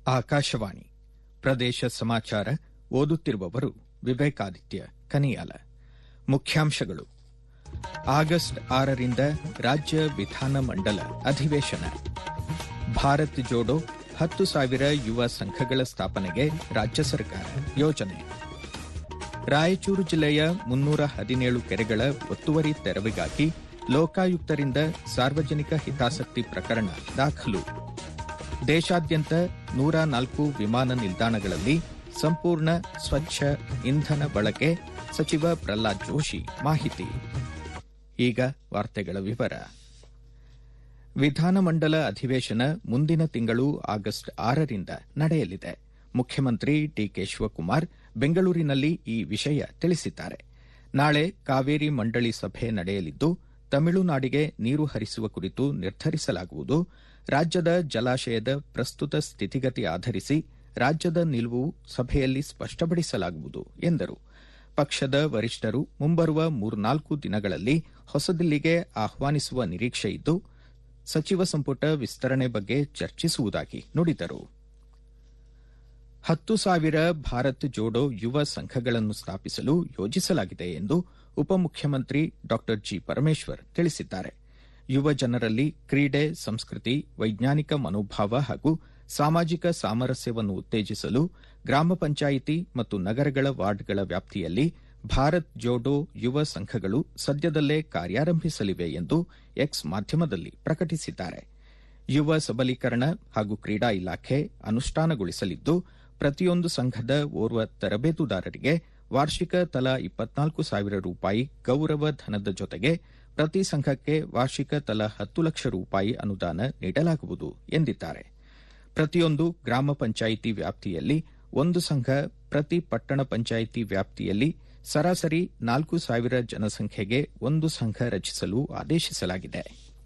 ಆಕಾಶವಾಣಿ ಪ್ರದೇಶ ಸಮಾಚಾರ ಓದುತ್ತಿರುವವರು ವಿವೇಕಾದಿತ್ಯ ಕನಿಯಾಲ. ಮುಖ್ಯಾಂಶಗಳು. ಆಗಸ್ಟ್ 6ರಿಂದ ರಾಜ್ಯ ವಿಧಾನಮಂಡಲ ಅಧಿವೇಶನ. ಭಾರತ್ ಜೋಡೋ 10,000 ಯುವ ಸಂಘಗಳ ಸ್ಥಾಪನೆಗೆ ರಾಜ್ಯ ಸರ್ಕಾರ ಯೋಜನೆ. ರಾಯಚೂರು ಜಿಲ್ಲೆಯ 317 ಕೆರೆಗಳ ಒತ್ತುವರಿ ತೆರವಿಗಾಗಿ ಲೋಕಾಯುಕ್ತರಿಂದ ಸಾರ್ವಜನಿಕ ಹಿತಾಸಕ್ತಿ ಪ್ರಕರಣ ದಾಖಲು. ದೇಶಾದ್ಯಂತ 104 ವಿಮಾನ ನಿಲ್ದಾಣಗಳಲ್ಲಿ ಸಂಪೂರ್ಣ ಸ್ವಚ್ಛ ಇಂಧನ ಬಳಕೆ, ಸಚಿವ ಪ್ರಹ್ಲಾದ್ ಜೋಶಿ ಮಾಹಿತಿ. ಈಗ ವಾರ್ತೆಗಳ ವಿವರ. ವಿಧಾನಮಂಡಲ ಅಧಿವೇಶನ ಮುಂದಿನ ತಿಂಗಳು ಆಗಸ್ಟ್ 6ರಿಂದ ನಡೆಯಲಿದೆ. ಮುಖ್ಯಮಂತ್ರಿ ಡಿಕೆ ಶಿವಕುಮಾರ್ ಬೆಂಗಳೂರಿನಲ್ಲಿ ಈ ವಿಷಯ ತಿಳಿಸಿದ್ದಾರೆ. ನಾಳೆ ಕಾವೇರಿ ಮಂಡಳಿ ಸಭೆ ನಡೆಯಲಿದ್ದು, ತಮಿಳುನಾಡಿಗೆ ನೀರು ಹರಿಸುವ ಕುರಿತು ನಿರ್ಧರಿಸಲಾಗುವುದು. ರಾಜ್ಯದ ಜಲಾಶಯದ ಪ್ರಸ್ತುತ ಸ್ಥಿತಿಗತಿ ಆಧರಿಸಿ ರಾಜ್ಯದ ನಿಲುವು ಸಭೆಯಲ್ಲಿ ಸ್ಪಷ್ಟಪಡಿಸಲಾಗುವುದು ಎಂದರು. ಪಕ್ಷದ ವರಿಷ್ಠರು ಮುಂಬರುವ 3-4 ದಿನಗಳಲ್ಲಿ ಹೊಸದಿಲ್ಲಿಗೆ ಆಹ್ವಾನಿಸುವ ನಿರೀಕ್ಷೆ ಇದ್ದು, ಸಚಿವ ಸಂಪುಟ ವಿಸ್ತರಣೆ ಬಗ್ಗೆ ಚರ್ಚಿಸುವುದಾಗಿ ನುಡಿದರು. 10,000 ಭಾರತ್ ಜೋಡೋ ಯುವ ಸಂಘಗಳನ್ನು ಸ್ಥಾಪಿಸಲು ಯೋಜಿಸಲಾಗಿದೆ ಎಂದು ಉಪಮುಖ್ಯಮಂತ್ರಿ ಡಾ ಜಿ. ಪರಮೇಶ್ವರ್ ತಿಳಿಸಿದ್ದಾರೆ. ಯುವ ಜನರಲ್ಲಿ ಕ್ರೀಡೆ, ಸಂಸ್ಕೃತಿ, ವೈಜ್ಞಾನಿಕ ಮನೋಭಾವ ಹಾಗೂ ಸಾಮಾಜಿಕ ಸಾಮರಸ್ಯವನ್ನು ಉತ್ತೇಜಿಸಲು ಗ್ರಾಮ ಪಂಚಾಯಿತಿ ಮತ್ತು ನಗರಗಳ ವಾರ್ಡ್ಗಳ ವ್ಯಾಪ್ತಿಯಲ್ಲಿ ಭಾರತ್ ಜೋಡೋ ಯುವ ಸಂಘಗಳು ಸದ್ಯದಲ್ಲೇ ಕಾರ್ಯಾರಂಭಿಸಲಿವೆ ಎಂದು ಎಕ್ಸ್ ಮಾಧ್ಯಮದಲ್ಲಿ ಪ್ರಕಟಿಸಿದ್ದಾರೆ. ಯುವ ಸಬಲೀಕರಣ ಹಾಗೂ ಕ್ರೀಡಾ ಇಲಾಖೆ ಅನುಷ್ಠಾನಗೊಳಿಸಲಿದ್ದು, ಪ್ರತಿಯೊಂದು ಸಂಘದ ಓರ್ವ ತರಬೇತುದಾರರಿಗೆ ವಾರ್ಷಿಕ ತಲಾ 24,000 ರೂಪಾಯಿ ಗೌರವ ಧನದ ಜೊತೆಗೆ ಪ್ರತಿ ಸಂಘಕ್ಕೆ ವಾರ್ಷಿಕ ತಲಾ 10 ಲಕ್ಷ ರೂಪಾಯಿ ಅನುದಾನ ನೀಡಲಾಗುವುದು ಎಂದಿದ್ದಾರೆ. ಪ್ರತಿಯೊಂದು ಗ್ರಾಮ ಪಂಚಾಯಿತಿ ವ್ಯಾಪ್ತಿಯಲ್ಲಿ ಒಂದು ಸಂಘ, ಪ್ರತಿ ಪಟ್ಟಣ ಪಂಚಾಯಿತಿ ವ್ಯಾಪ್ತಿಯಲ್ಲಿ ಸರಾಸರಿ 4,000 ಜನಸಂಖ್ಯೆಗೆ ಒಂದು ಸಂಘ ರಚಿಸಲು ಆದೇಶಿಸಲಾಗಿದೆ.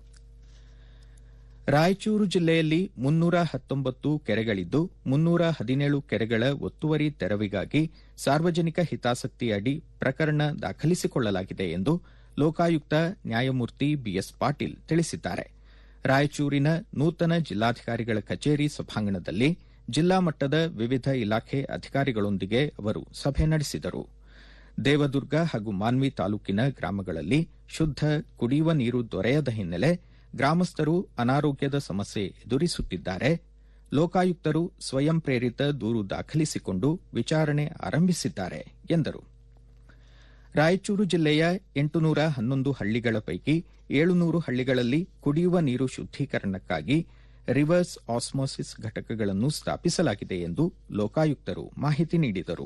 ರಾಯಚೂರು ಜಿಲ್ಲೆಯಲ್ಲಿ 319 ಕೆರೆಗಳಿದ್ದು, 317 ಕೆರೆಗಳ ಒತ್ತುವರಿ ತೆರವಿಗಾಗಿ ಸಾರ್ವಜನಿಕ ಹಿತಾಸಕ್ತಿ ಅಡಿ ಪ್ರಕರಣ ದಾಖಲಿಸಿಕೊಳ್ಳಲಾಗಿದೆ ಎಂದು ಲೋಕಾಯುಕ್ತ ನ್ಯಾಯಮೂರ್ತಿ ಬಿಎಸ್ ಪಾಟೀಲ್ ತಿಳಿಸಿದ್ದಾರೆ. ರಾಯಚೂರಿನ ನೂತನ ಜಿಲ್ಲಾಧಿಕಾರಿಗಳ ಕಚೇರಿ ಸಭಾಂಗಣದಲ್ಲಿ ಜಿಲ್ಲಾ ಮಟ್ಟದ ವಿವಿಧ ಇಲಾಖೆ ಅಧಿಕಾರಿಗಳೊಂದಿಗೆ ಅವರು ಸಭೆ ನಡೆಸಿದರು. ದೇವದುರ್ಗ ಹಾಗೂ ಮಾನ್ವಿ ತಾಲೂಕಿನ ಗ್ರಾಮಗಳಲ್ಲಿ ಶುದ್ದ ಕುಡಿಯುವ ನೀರು ದೊರೆಯದ ಹಿನ್ನೆಲೆ ಗ್ರಾಮಸ್ಥರು ಅನಾರೋಗ್ಯದ ಸಮಸ್ಯೆ ಎದುರಿಸುತ್ತಿದ್ದಾರೆ. ಲೋಕಾಯುಕ್ತರು ಸ್ವಯಂ ಪ್ರೇರಿತ ದೂರು ದಾಖಲಿಸಿಕೊಂಡು ವಿಚಾರಣೆ ಆರಂಭಿಸಿದ್ದಾರೆ ಎಂದರು. ರಾಯಚೂರು ಜಿಲ್ಲೆಯ 811 ಹಳ್ಳಿಗಳ ಪೈಕಿ 700 ಹಳ್ಳಿಗಳಲ್ಲಿ ಕುಡಿಯುವ ನೀರು ಶುದ್ದೀಕರಣಕ್ಕಾಗಿ ರಿವರ್ಸ್ ಆಸ್ಮೋಸಿಸ್ ಘಟಕಗಳನ್ನು ಸ್ಥಾಪಿಸಲಾಗಿದೆ ಎಂದು ಲೋಕಾಯುಕ್ತರು ಮಾಹಿತಿ ನೀಡಿದರು.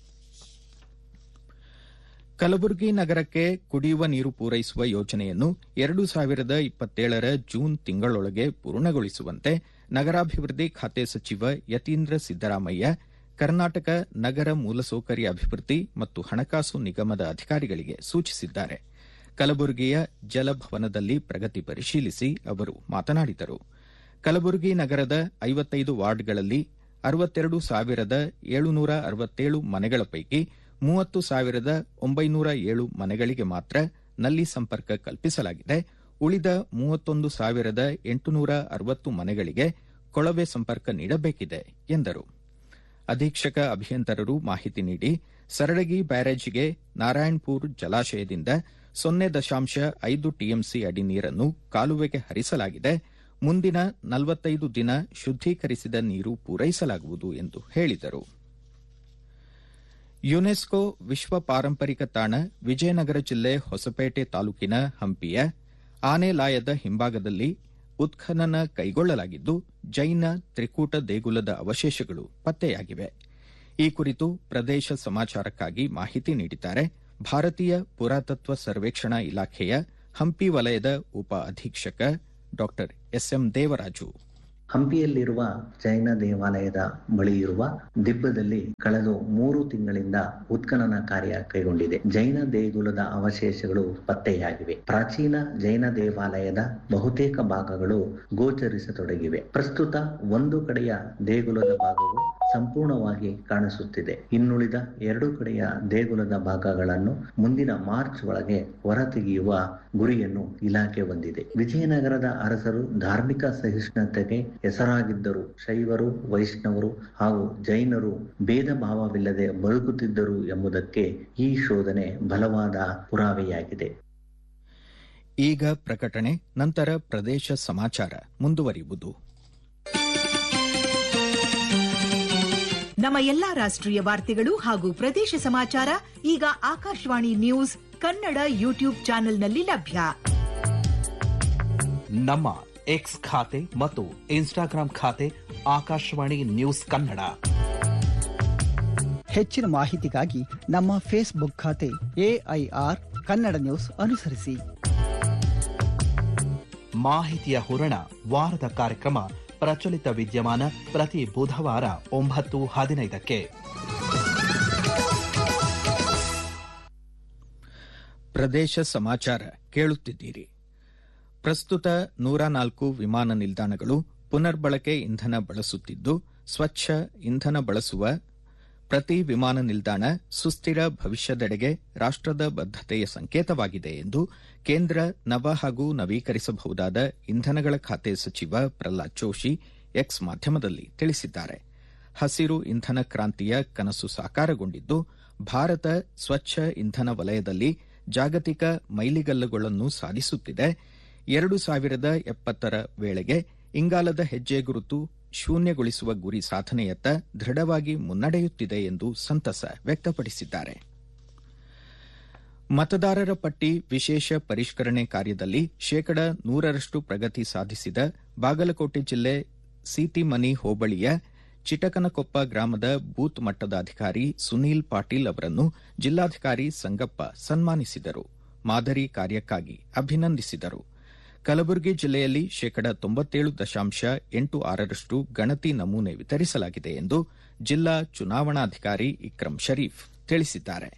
ಕಲಬುರಗಿ ನಗರಕ್ಕೆ ಕುಡಿಯುವ ನೀರು ಪೂರೈಸುವ ಯೋಜನೆಯನ್ನು 2027ರ ಜೂನ್ ತಿಂಗಳೊಳಗೆ ಪೂರ್ಣಗೊಳಿಸುವಂತೆ ನಗರಾಭಿವೃದ್ಧಿ ಖಾತೆ ಸಚಿವ ಯತೀಂದ್ರ ಸಿದ್ದರಾಮಯ್ಯ ಕರ್ನಾಟಕ ನಗರ ಮೂಲಸೌಕರ್ಯ ಅಭಿವೃದ್ಧಿ ಮತ್ತು ಹಣಕಾಸು ನಿಗಮದ ಅಧಿಕಾರಿಗಳಿಗೆ ಸೂಚಿಸಿದ್ದಾರೆ. ಕಲಬುರಗಿಯ ಜಲಭವನದಲ್ಲಿ ಪ್ರಗತಿ ಪರಿಶೀಲಿಸಿ ಅವರು ಮಾತನಾಡಿದರು. ಕಲಬುರಗಿ ನಗರದ 55 ವಾರ್ಡ್ಗಳಲ್ಲಿ 62,767 ಮನೆಗಳ ಪೈಕಿ 30,907 ಮನೆಗಳಿಗೆ ಮಾತ್ರ ನಲ್ಲಿ ಸಂಪರ್ಕ ಕಲ್ಪಿಸಲಾಗಿದೆ. ಉಳಿದ 31,860 ಮನೆಗಳಿಗೆ ಕೊಳವೆ ಸಂಪರ್ಕ ನೀಡಬೇಕಿದೆ ಎಂದರು. ಅಧೀಕ್ಷಕ ಅಭಿಯಂತರರು ಮಾಹಿತಿ ನೀಡಿ, ಸರಳಗಿ ಬ್ಯಾರೇಜಿಗೆ ನಾರಾಯಣಪುರ ಜಲಾಶಯದಿಂದ 0.5 ಟಿಎಂಸಿ ಅಡಿ ನೀರನ್ನು ಕಾಲುವೆಗೆ ಹರಿಸಲಾಗಿದೆ. ಮುಂದಿನ 45 ದಿನ ಶುದ್ದೀಕರಿಸಿದ ನೀರು ಪೂರೈಸಲಾಗುವುದು ಎಂದು ಹೇಳಿದರು. ಯುನೆಸ್ಕೋ ವಿಶ್ವ ಪಾರಂಪರಿಕ ತಾಣ ವಿಜಯನಗರ ಜಿಲ್ಲೆ ಹೊಸಪೇಟೆ ತಾಲೂಕಿನ ಹಂಪಿಯ ಆನೆಲಾಯದ ಹಿಂಭಾಗದಲ್ಲಿ ಉತ್ಖನನ ಕೈಗೊಳ್ಳಲಾಗಿದ್ದು, ಜೈನ ತ್ರಿಕೂಟ ದೇಗುಲದ ಅವಶೇಷಗಳು ಪತ್ತೆಯಾಗಿವೆ. ಈ ಕುರಿತು ಪ್ರದೇಶ ಸಮಾಚಾರಕ್ಕಾಗಿ ಮಾಹಿತಿ ನೀಡಿದ್ದಾರೆ ಭಾರತೀಯ ಪುರಾತತ್ವ ಸರ್ವೇಕ್ಷಣಾ ಇಲಾಖೆಯ ಹಂಪಿ ವಲಯದ ಉಪ ಅಧೀಕ್ಷಕ ಡಾ ಎಸ್ಎಂ ದೇವರಾಜು. ಹಂಪಿಯಲ್ಲಿರುವ ಜೈನ ದೇವಾಲಯದ ಬಳಿ ಇರುವ ದಿಬ್ಬದಲ್ಲಿ ಕಳೆದ 3 ತಿಂಗಳಿಂದ ಉತ್ಖನನ ಕಾರ್ಯ ಕೈಗೊಂಡಿದೆ. ಜೈನ ದೇಗುಲದ ಅವಶೇಷಗಳು ಪತ್ತೆಯಾಗಿವೆ. ಪ್ರಾಚೀನ ಜೈನ ದೇವಾಲಯದ ಬಹುತೇಕ ಭಾಗಗಳು ಗೋಚರಿಸತೊಡಗಿವೆ. ಪ್ರಸ್ತುತ ಒಂದು ಕಡೆಯ ದೇಗುಲದ ಭಾಗವು ಸಂಪೂರ್ಣವಾಗಿ ಕಾಣಿಸುತ್ತಿದೆ. ಇನ್ನುಳಿದ 2 ಕಡೆಯ ದೇಗುಲದ ಭಾಗಗಳನ್ನು ಮುಂದಿನ ಮಾರ್ಚ್ ಒಳಗೆ ಹೊರತೆಗೆಯುವ ಗುರಿಯನ್ನು ಇಲಾಖೆ ಹೊಂದಿದೆ. ವಿಜಯನಗರದ ಅರಸರು ಧಾರ್ಮಿಕ ಸಹಿಷ್ಣುತೆಗೆ ಹೆಸರಾಗಿದ್ದರು. ಶೈವರು, ವೈಷ್ಣವರು ಹಾಗೂ ಜೈನರು ಭೇದ ಭಾವವಿಲ್ಲದೆ ಬದುಕುತ್ತಿದ್ದರು ಎಂಬುದಕ್ಕೆ ಈ ಶೋಧನೆ ಬಲವಾದ ಪುರಾವೆಯಾಗಿದೆ. ಈಗ ಪ್ರಕಟಣೆ, ನಂತರ ಪ್ರದೇಶ ಸಮಾಚಾರ ಮುಂದುವರಿಯುವುದು. ನಮ್ಮ ಎಲ್ಲಾ ರಾಷ್ಟ್ರೀಯ ವಾರ್ತೆಗಳು ಹಾಗೂ ಪ್ರದೇಶ ಸಮಾಚಾರ ಈಗ ಆಕಾಶವಾಣಿ ನ್ಯೂಸ್ ಕನ್ನಡ ಯೂಟ್ಯೂಬ್ ಚಾನೆಲ್ನಲ್ಲಿ ಲಭ್ಯ. ನಮ್ಮ ಎಕ್ಸ್ ಖಾತೆ ಮತ್ತು ಇನ್ಸ್ಟಾಗ್ರಾಂ ಖಾತೆ ಆಕಾಶವಾಣಿ ನ್ಯೂಸ್ ಕನ್ನಡ. ಹೆಚ್ಚಿನ ಮಾಹಿತಿಗಾಗಿ ನಮ್ಮ ಫೇಸ್ಬುಕ್ ಖಾತೆ AIR ಕನ್ನಡ ನ್ಯೂಸ್ ಅನುಸರಿಸಿ. ಮಾಹಿತಿಯ ಹೂರಣ, ವಾರದ ಕಾರ್ಯಕ್ರಮ ಪ್ರಚಲಿತ ವಿದ್ಯಮಾನ ಪ್ರತಿ ಬುಧವಾರ 9:15. ಪ್ರದೇಶ ಸಮಾಚಾರ ಕೇಳುತ್ತಿದ್ದೀರಿ. ಪ್ರಸ್ತುತ 104 ವಿಮಾನ ನಿಲ್ದಾಣಗಳು ಪುನರ್ಬಳಕೆ ಇಂಧನ ಬಳಸುತ್ತಿದ್ದು, ಸ್ವಚ್ಛ ಇಂಧನ ಬಳಸುವ ಪ್ರತಿ ವಿಮಾನ ನಿಲ್ದಾಣ ಸುಸ್ಥಿರ ಭವಿಷ್ಯದೆಡೆಗೆ ರಾಷ್ಟದ ಬದ್ಧತೆಯ ಸಂಕೇತವಾಗಿದೆ ಎಂದು ಕೇಂದ್ರ ನವ ಹಾಗೂ ನವೀಕರಿಸಬಹುದಾದ ಇಂಧನಗಳ ಖಾತೆ ಸಚಿವ ಪ್ರಹ್ಲಾದ್ ಜೋಶಿ ಎಕ್ಸ್ ಮಾಧ್ಯಮದಲ್ಲಿ ತಿಳಿಸಿದ್ದಾರೆ. ಹಸಿರು ಇಂಧನ ಕ್ರಾಂತಿಯ ಕನಸು ಸಾಕಾರಗೊಂಡಿದ್ದು, ಭಾರತ ಸ್ವಚ್ಛ ಇಂಧನ ವಲಯದಲ್ಲಿ ಜಾಗತಿಕ ಮೈಲಿಗಲ್ಲುಗಳನ್ನು ಸಾಧಿಸುತ್ತಿದೆ. 2070 ವೇಳೆಗೆ ಇಂಗಾಲದ ಹೆಜ್ಜೆ ಗುರುತು ಶೂನ್ಯಗೊಳಿಸುವ ಗುರಿ ಸಾಧನೆಯತ್ತ ದೃಢವಾಗಿ ಮುನ್ನಡೆಯುತ್ತಿದೆ ಎಂದು ಸಂತಸ ವ್ಯಕ್ತಪಡಿಸಿದ್ದಾರೆ. ಮತದಾರರ ಪಟ್ಟಿ ವಿಶೇಷ ಪರಿಷ್ಕರಣೆ ಕಾರ್ಯದಲ್ಲಿ 100% ಪ್ರಗತಿ ಸಾಧಿಸಿದ ಬಾಗಲಕೋಟೆ ಜಿಲ್ಲೆ ಸೀತಿಮನಿ ಹೋಬಳಿಯ ಚಿಟಕನಕೊಪ್ಪ ಗ್ರಾಮದ ಬೂತ್ ಮಟ್ಟದ ಅಧಿಕಾರಿ ಸುನೀಲ್ ಪಾಟೀಲ್ ಅವರನ್ನು ಜಿಲ್ಲಾಧಿಕಾರಿ ಸಂಗಪ್ಪ ಸನ್ಮಾನಿಸಿದರು. ಮಾದರಿ ಕಾರ್ಯಕ್ಕಾಗಿ ಅಭಿನಂದಿಸಿದರು. ಕಲಬುರಗಿ ಜಿಲ್ಲೆಯಲ್ಲಿ 97.86% ಗಣತಿ ನಮೂನೆ ವಿತರಿಸಲಾಗಿದೆ ಎಂದು ಜಿಲ್ಲಾ ಚುನಾವಣಾಧಿಕಾರಿ ಇಕ್ರಂ ಶರೀಫ್ ತಿಳಿಸಿದ್ದಾರೆ.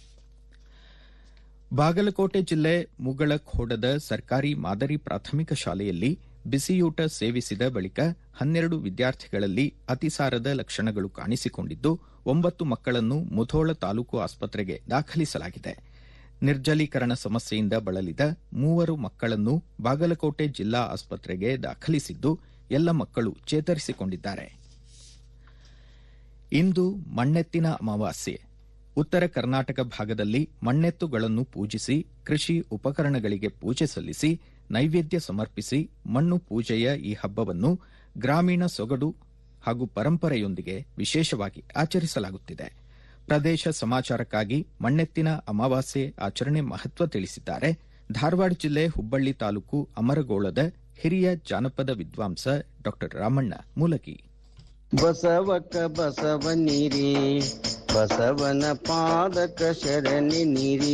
ಬಾಗಲಕೋಟೆ ಜಿಲ್ಲೆ ಮುಗಳಖೋಡದ ಸರ್ಕಾರಿ ಮಾದರಿ ಪ್ರಾಥಮಿಕ ಶಾಲೆಯಲ್ಲಿ ಬಿಸಿಯೂಟ ಸೇವಿಸಿದ ಬಳಿಕ 12 ವಿದ್ಯಾರ್ಥಿಗಳಲ್ಲಿ ಅತಿಸಾರದ ಲಕ್ಷಣಗಳು ಕಾಣಿಸಿಕೊಂಡಿದ್ದು, 9 ಮಕ್ಕಳನ್ನು ಮುಧೋಳ ತಾಲೂಕು ಆಸ್ಪತ್ರೆಗೆ ದಾಖಲಿಸಲಾಗಿದೆ. ನಿರ್ಜಲೀಕರಣ ಸಮಸ್ಯೆಯಿಂದ ಬಳಲಿದ 3 ಮಕ್ಕಳನ್ನು ಬಾಗಲಕೋಟೆ ಜಿಲ್ಲಾ ಆಸ್ಪತ್ರೆಗೆ ದಾಖಲಿಸಿದ್ದು, ಎಲ್ಲ ಮಕ್ಕಳು ಚೇತರಿಸಿಕೊಂಡಿದ್ದಾರೆ. ಇಂದು ಮಣ್ಣೆತ್ತಿನ ಅಮಾವಾಸ್ಯೆ. ಉತ್ತರ ಕರ್ನಾಟಕ ಭಾಗದಲ್ಲಿ ಮಣ್ಣೆತ್ತುಗಳನ್ನು ಪೂಜಿಸಿ, ಕೃಷಿ ಉಪಕರಣಗಳಿಗೆ ಪೂಜೆ ಸಲ್ಲಿಸಿ, ನೈವೇದ್ಯ ಸಮರ್ಪಿಸಿ ಮಣ್ಣು ಪೂಜೆಯ ಈ ಹಬ್ಬವನ್ನು ಗ್ರಾಮೀಣ ಸೊಗಡು ಹಾಗೂ ಪರಂಪರೆಯೊಂದಿಗೆ ವಿಶೇಷವಾಗಿ ಆಚರಿಸಲಾಗುತ್ತಿದೆ. ಪ್ರದೇಶ ಸಮಾಚಾರಕ್ಕಾಗಿ ಮಣ್ಣೆತ್ತಿನ ಅಮಾವಾಸ್ಯೆ ಆಚರಣೆ ಮಹತ್ವ ತಿಳಿಸಿದ್ದಾರೆ ಧಾರವಾಡ ಜಿಲ್ಲೆ ಹುಬ್ಬಳ್ಳಿ ತಾಲೂಕು ಅಮರಗೋಳದ ಹಿರಿಯ ಜಾನಪದ ವಿದ್ವಾಂಸ ಡಾ ರಾಮಣ್ಣ ಮೂಲಗಿ. ಬಸವಕ ಬಸವನಿರಿ ಬಸವನ ಪಾದಕ ಶರಣಿ ನೀರಿ.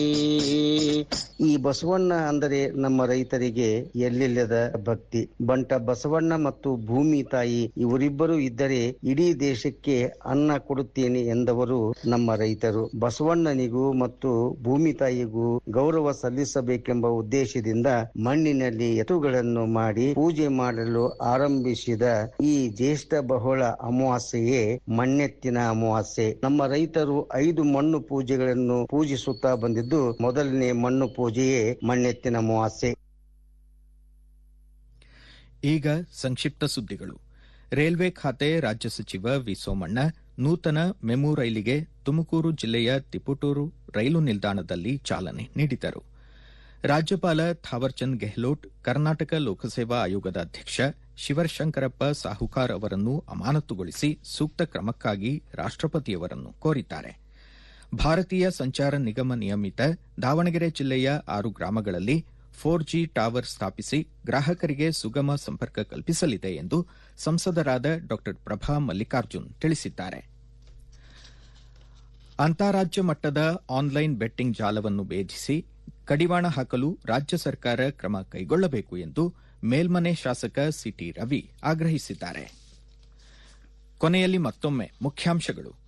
ಈ ಬಸವಣ್ಣ ಅಂದರೆ ನಮ್ಮ ರೈತರಿಗೆ ಎಲ್ಲಿಲ್ಲದ ಭಕ್ತಿ. ಬಂಟ ಬಸವಣ್ಣ ಮತ್ತು ಭೂಮಿ ತಾಯಿ ಇವರಿಬ್ಬರು ಇದ್ದರೆ ಇಡೀ ದೇಶಕ್ಕೆ ಅನ್ನ ಕೊಡುತ್ತೇನೆ ಎಂದವರು ನಮ್ಮ ರೈತರು. ಬಸವಣ್ಣನಿಗೂ ಮತ್ತು ಭೂಮಿ ತಾಯಿಗೂ ಗೌರವ ಸಲ್ಲಿಸಬೇಕೆಂಬ ಉದ್ದೇಶದಿಂದ ಮಣ್ಣಿನಲ್ಲಿ ಎತ್ತುಗಳನ್ನು ಮಾಡಿ ಪೂಜೆ ಮಾಡಲು ಆರಂಭಿಸಿದ ಈ ಜ್ಯೇಷ್ಠ ಬಹುಳ ಅಮಾವಾಸ್ಯೆಯೇ ಮಣ್ಣೆತ್ತಿನ ಅಮಾವಾಸ್ಯೆ. ನಮ್ಮ ರೈತರು 5 ಮಣ್ಣು ಪೂಜೆಗಳನ್ನು ಪೂಜಿಸುತ್ತಾ ಬಂದಿದ್ದು, ಮೊದಲನೇ ಮಣ್ಣು ಪೂಜೆಯೇ ಮಣ್ಣೆತ್ತಿನ ಅಮಾವಾಸ್ಯೆ. ಈಗ ಸಂಕ್ಷಿಪ್ತ ಸುದ್ದಿಗಳು. ರೈಲ್ವೆ ಖಾತೆ ರಾಜ್ಯ ಸಚಿವ ವಿ ಸೋಮಣ್ಣ ನೂತನ ಮೆಮು ರೈಲಿಗೆ ತುಮಕೂರು ಜಿಲ್ಲೆಯ ತಿಪಟೂರು ರೈಲು ನಿಲ್ದಾಣದಲ್ಲಿ ಚಾಲನೆ ನೀಡಿದರು. ರಾಜ್ಯಪಾಲ ಥಾವರ್ಚಂದ್ ಗೆಹ್ಲೋಟ್ ಕರ್ನಾಟಕ ಲೋಕಸೇವಾ ಆಯೋಗದ ಅಧ್ಯಕ್ಷ ಶಿವಶಂಕರಪ್ಪ ಸಾಹುಕಾರ್ ಅವರನ್ನು ಅಮಾನತುಗೊಳಿಸಿ ಸೂಕ್ತ ಕ್ರಮಕ್ಕಾಗಿ ರಾಷ್ಟಪತಿಯವರನ್ನು ಕೋರಿದ್ದಾರೆ. ಭಾರತೀಯ ಸಂಚಾರ ನಿಗಮ ನಿಯಮಿತ ದಾವಣಗೆರೆ ಜಿಲ್ಲೆಯ 6 ಗ್ರಾಮಗಳಲ್ಲಿ 4G ಟವರ್ ಸ್ಥಾಪಿಸಿ ಗ್ರಾಹಕರಿಗೆ ಸುಗಮ ಸಂಪರ್ಕ ಕಲ್ಪಿಸಲಿದೆ ಎಂದು ಸಂಸದರಾದ ಡಾ ಪ್ರಭಾ ಮಲ್ಲಿಕಾರ್ಜುನ್ ತಿಳಿಸಿದ್ದಾರೆ. ಅಂತಾರಾಜ್ಯ ಮಟ್ಟದ ಆನ್ಲೈನ್ ಬೆಟ್ಟಿಂಗ್ ಜಾಲವನ್ನು ಭೇದಿಸಿ ಕಡಿವಾಣ ಹಾಕಲು ರಾಜ್ಯ ಸರ್ಕಾರ ಕ್ರಮ ಕೈಗೊಳ್ಳಬೇಕು ಎಂದು ಮೇಲ್ಮನೆ ಶಾಸಕ ಸಿಟಿ ರವಿ ಆಗ್ರಹಿಸಿದ್ದಾರೆ. ಕೊನೆಯಲ್ಲಿ ಮತ್ತೊಮ್ಮೆ ಮುಖ್ಯಾಂಶಗಳು.